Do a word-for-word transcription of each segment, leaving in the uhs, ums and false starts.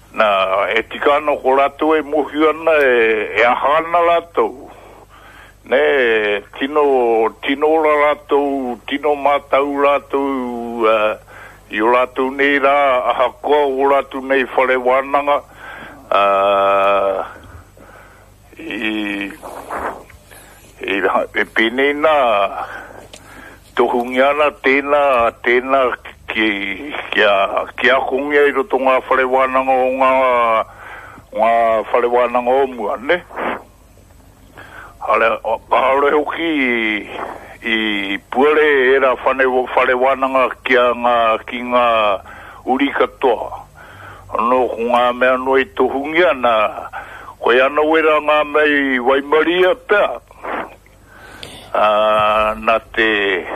Na e tikano ko lato e muhi ana e, e ahana lato. Ne tino tino lato tino matau lato uh, i lato nei ra ahako o lato nei whare wananga uh, i i e pinena tohungiana tena tena ki kia kia kungia i roto ngā whare wananga o ngā ngā whare wananga o mua, ne? Hale, hale hoki i, i puere era whane whare wananga kia ngā ki ngā uri katoa. Ano ngā mea noi tohungia na koe ana wera ngā mei waimaria pēr. Uh, na te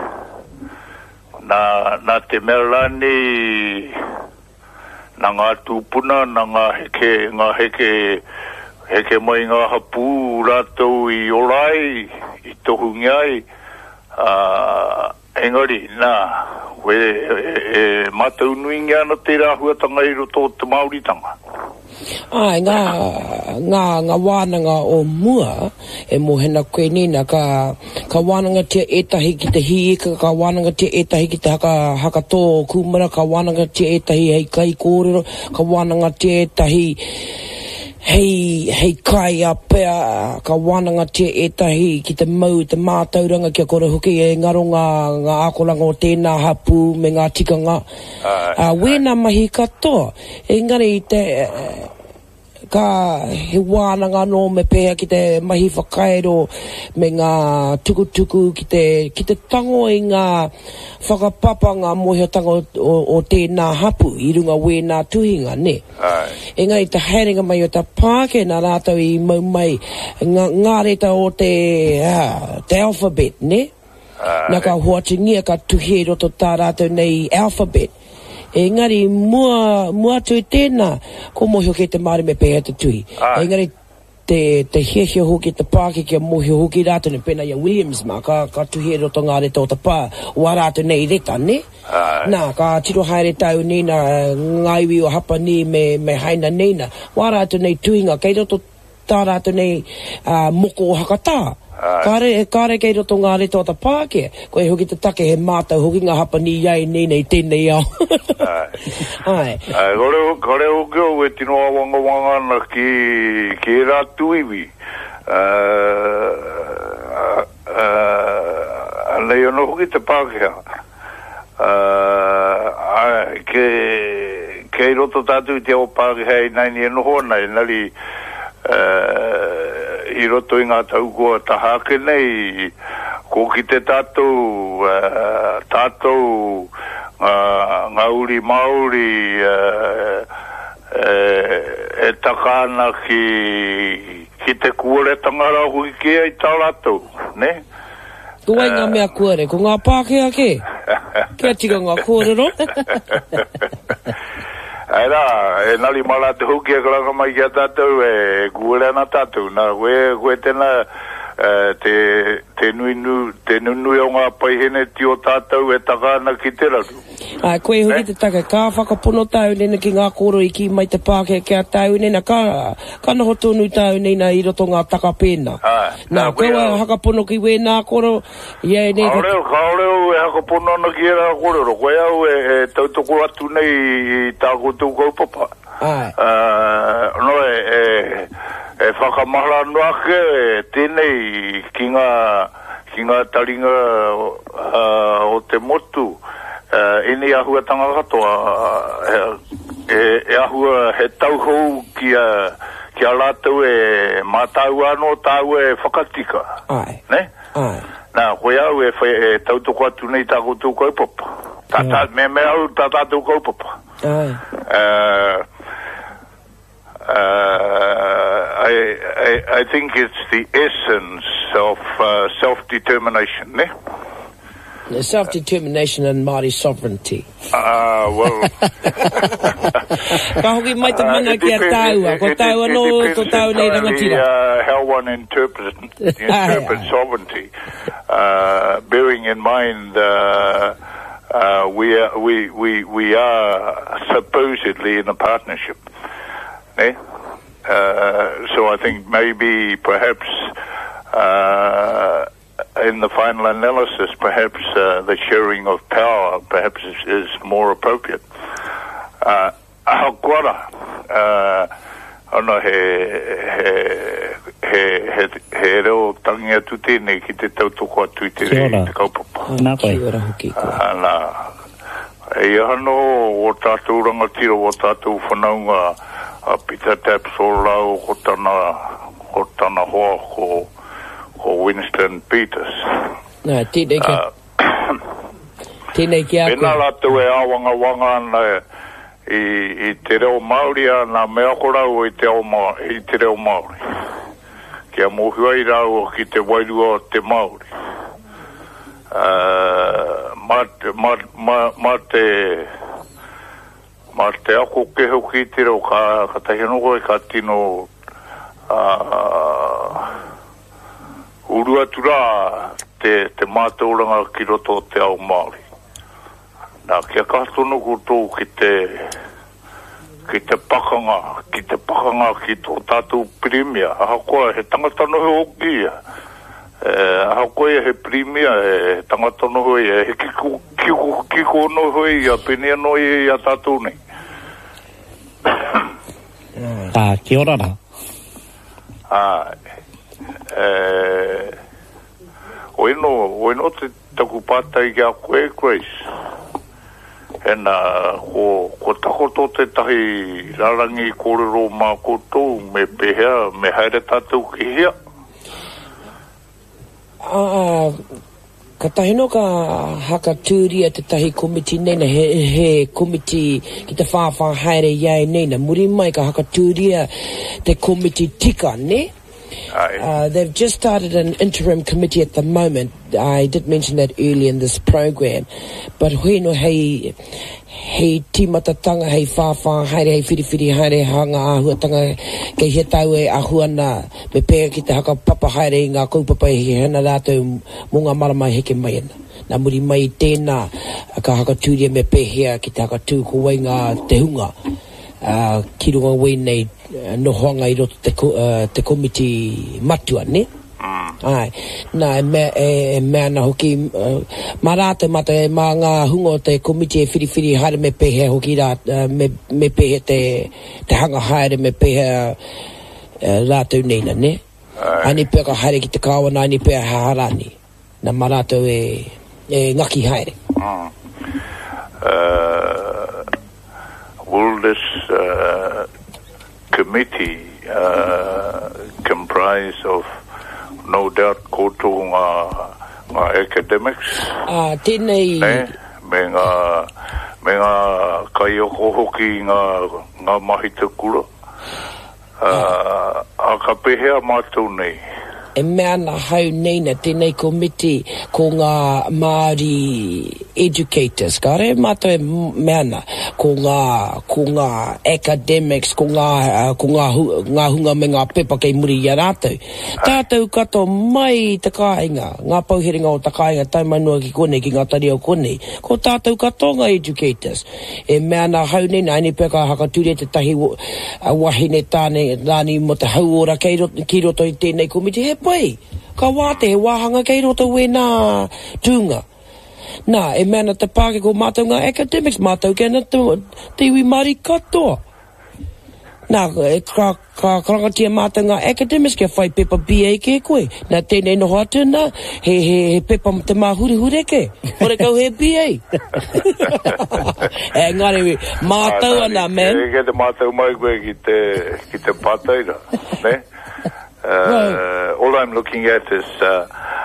na na te melani na ngā tūpuna na ngā heke ngā heke heke mai ngā hapu rātou i orai i tohungiai uh, engari na we e, e matau nui ngia na te rāhuatanga i roto te Māoritanga. Ai, ngā, ngā, ngā wānanga o mua, e mohena koe nina, ka, ka wānanga tia etahi ki te hieka, ka wānanga tia etahi ki te haka, haka tō kumara, ka wānanga tia etahi hei kai kōrero, ka wānanga tia etahi hei, hei kai a pēr, ka wānanga tia etahi ki te mau, te mātauranga kia kore hoki e ngaro ngā, ngā akolanga o tēnā hapu me ngā tikanga. Uh, wēnā mahi katoa, engari te... ka he wānanga no me pēha ki te mahi whakaero me ngā tukutuku ki te, ki te tango i ngā whakapapa ngā mohiotanga o, o, o tēnā hapu i runga wēnā tuhinga, ne? Ai. Engari te haeringa mai o ta pāke nā rātau i mau mai ngā, ngā reta o te, uh, te alphabet, ne? Ai. Nā ka hoatingia ka tuhi roto tā rātau nei alphabet. Engari mua mua tui tēnā ko mohio ke te māre me pēhea te tui. Ah. Engari te te hehia hoki te pāke kia mohio hoki rātou ne pēnā ia Williams ma ka, ka tuhi roto ngā reta o te pā wā rātou nei reta, ne? Ah. Nā, ka tiro haere tau nina ngaiwi o hapa ni me, me haina nina wā rātou nei tuinga kei roto tā rātou nei uh, moko o hakatā. Kāre, kāre kei roto ngā reto ta pāke, koe hoki te take he mātau hoki ngā hapa ni iai nei nei tēnei au. Ai. Ai, kore, kore hoki o e tino a wanga wanga na ki, ki e rātu iwi. Uh, uh, nei ono hoki te Pākehā. Uh, ai, ke, kei roto tātu i te o Pākehā i nai ni eno hona, e nari... Uh, i roto i ngā taukoa tahake nei ko ki te tātou uh, tātou uh, ngā uri Māori uh, uh, e takana ki ki te kuore tangara hui kia i tā rātou, ne? Kua uh, ngā mea kuore, ko ngā Pākehā ke? Kia tika ngā kōrero? Ai rā, e nari mara te huki e karanga mai kia tātou e kuere ana tātou. Nā, koe, koe tēnā uh, te, te nui nu, te nunui o ngā paihene tio tātou e takana ki te raru. Ai, koe huri te taka, ka whakapono tau nena ki ngā koro i ki mai te Pākehā kia tau nena, ka, ka noho tonu tau nena i roto ngā taka pēna. Ai. Nā, koe wa hakapono ki we nā koro, ia e nena... Kaoreo, kaoreo e hakapono ana ki e nā koro, koe au e, e tautoko atu nei i tāko tū kaupapa. Ai. Uh, no e, e, e whakamahara noake e tēnei ki ngā, ki ngā taringa uh, o te motu. Uh, eni ahua tanga katoa, uh, e, e ahua he tauhou ki a, ki a rātou e mātau anō tāu e whakatika. Ai. Ne? Ai. Nā, koe au e, e tautoko atu nei tāko tū kaupapa. Tata, me me au tata tū kaupapa. Ai. Uh, uh, I, I, I think it's the essence of uh, self-determination, ne? Self-determination and Māori sovereignty. Ah, uh, well... Ka hoki mai te mana uh, kia taua, ko taua no, to tau nei rangatira. Uh, how one interprets, interprets sovereignty, uh, bearing in mind uh, uh, we, are, we, we, we are supposedly in a partnership. Eh? Uh, so I think maybe perhaps uh, in the final analysis, perhaps uh, the sharing of power perhaps is, is more appropriate. Uh, Ahakura, uh, ono he he he he he reo tangi atu tēnei ki te tautoko atu i te rei te kaupapa. Nā koe. Nā. E hano o tātou rangatira o tātou whanaunga a Peter Taps o lau ko tana, ko tana hoa ko, ko Winston Peters. Nā, tēnei kia. Tēnei kia koe. Pena lātou e awanga wanga ana I, i te reo Māori a nā mea korau i te reo Māori, i te reo Māori. Kia mohuai rau ki te wairua o te Māori. Uh, ma, ma, ma, ma te ma te ako keho ki te reo ka, ka tahi noko e ka tino uh, urua tura te, te mātauranga ki roto te ao Māori. Nā, kia kātono koutou ki te ki te pakanga, ki te pakanga ki tō tātou primia. Aha koa he tangata noho oki ia. E, aha koa he primia, he tangata noho ia. He kiko, kiko, kiko noho ia, penia noho ia tātou nei. Tā, kia ora rā. Ai. E, oino, oino te taku pātai ki a koe, Grace. Ena, ko, ko tako tō te tahi rarangi kōrero mā koutou me pehea, me haere tātou ki hea. Uh, ka tahi no ka haka tūria te tahi komiti neina, he, he komiti ki te whāwha haere iai neina. Muri mai ka haka tūria te komiti tika, ne? Uh, they've just started an interim committee at the moment. I did mention that earlier in this program. But hui no hei, hei timatatanga, hei whawha, haere, hei whiriwhiri, haere, hanga ahuatanga, kei he tau e ahuana, me pēga ki te haka papa haere i ngā kaupapa i hana rātou mō ngā maramai heke mai ana. Nā muri mai tēnā, ka haka tūria me pēhea ki te haka tū ko wai ngā te hunga. Uh, ki runga wei nei uh, no hoanga I roto te, uh, te komiti matua, ne? Mm. Ai, nā e mea, e, e mea na hoki, uh, mā rātou mata e mā ngā hunga o te komiti e whiriwhiri haere me pehe hoki rā, uh, me, me pehe te, te hanga haere me pehe uh, rātou neina, ne? Ani pēr ka haere ki te kāwana, ani pēr haharani. Nā mā rātou e, e ngaki haere. Mm. Uh... Will this uh, committee uh, comprise of, no doubt, koutou ngā, ngā academics? Ah, tēnei... Ne? Me ngā, me ngā kaioko hoki ngā, ngā mahi te kura. Uh, a ka pehea mātou nei. E mea na hau neina tēnei komiti ko ngā Māori educators. Ka re mātou e mea na ko ngā, ko ngā academics, ko ngā, uh, ko ngā, hu, ngā hunga me ngā pepa kei muri i a rātou. Tātou kato mai te kāinga, ngā pauheringa o ta kāinga taumanua ki kone, ki ngā tari o kone. Ko tātou kato ngā educators. E mea na hau neina, ane pēka haka ture te tahi uh, wahine tāne, rāni mo te hauora kei roto, ki roto i tēnei komiti. He pai, ka wāte he wāhanga kei roto we nā tūnga. Nā, e mea na te pāke ko mātou ngā academics, mātou kia na te, te iwi Māori katoa. Nā, e ka, ka karangatia mātou ngā academics kia whai pepa B A ke koe. Nā, tēnei noho atu nā, he, he, he pepa te mā huri hure ke. Hore kau he B A. E ngare, mātou ana, man. E ke te mātou mai koe ki te, ki te pātaira, ne? Uh, right. All I'm looking at is, uh,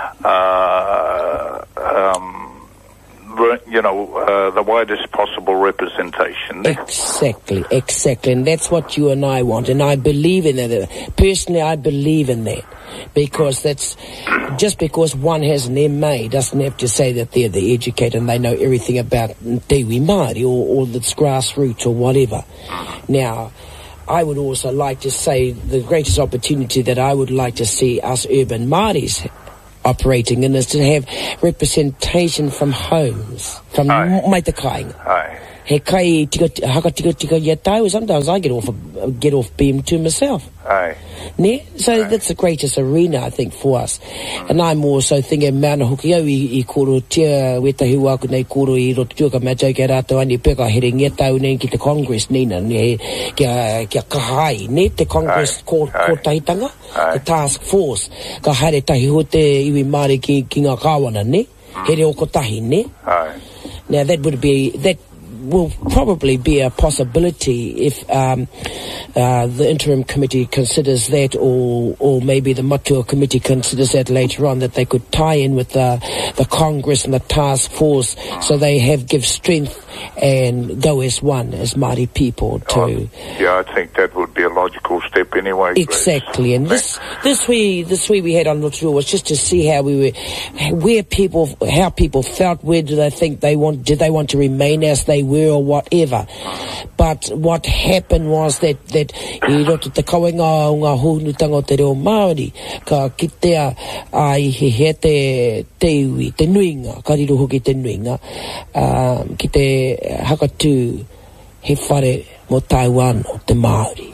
uh, um, you know, uh, the widest possible representation. Exactly, exactly. And that's what you and I want. And I believe in that. Personally, I believe in that. Because that's, just because one has an M A doesn't have to say that they're the educator and they know everything about Te Iwi Māori or, or that's grassroots or whatever. Now, I would also like to say the greatest opportunity that I would like to see us urban Māoris operating in is to have representation from homes, from mai te kāinga. Aye. He kai tika, haka tika tika ia tau, sometimes I get off a, get off beam to myself. Aye. Ne? So Aye. that's the greatest arena, I think, for us. Mm. And I'm also thinking, mana hoki au i, i koro tia wetahi waku nei koro i roto tuaka mea jau kia rātou ani peka here ngia tau nei ki te Congress nina, ne, kia, kia kahai, ne, te Congress Aye. ko, ko tahitanga, Aye. the task force, ka haere tahi ho te iwi maari ki, ki ngā kāwana, ne, mm. here o ko tahi, ne. Aye. Now that would be, that will probably be a possibility if um, uh, the interim committee considers that, or or maybe the Matua committee considers that later on, that they could tie in with the the Congress and the task force, so they have give strength and go as one, as Māori people to. Oh, yeah, I think that would be a logical step anyway. Exactly, please. And this this we this we we had on Rotorua was just to see how we were, where people, how people felt, where do they think they want, did they want to remain as they were or whatever. But what happened was that that I roto te kawenga o ngā hōnutanga o te reo Māori, ka kitea ai he he te te iwi, te nuinga, ka riro hoki te nuinga, um, ki te hakatū he whare mo Taiwan o te Māori.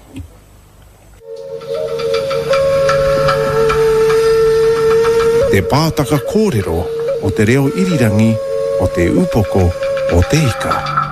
Te pātaka kōrero o te reo irirangi o te upoko o te ika.